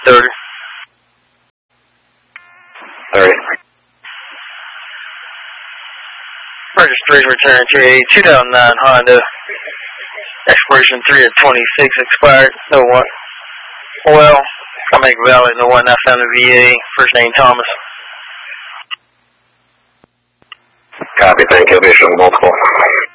30. 30. Registration return to a 2009 Honda. Expiration 3 of 26 expired. No one. Well, I make valid the one I found in VA. First name Thomas. Copy, thank you. I'll be showing multiple.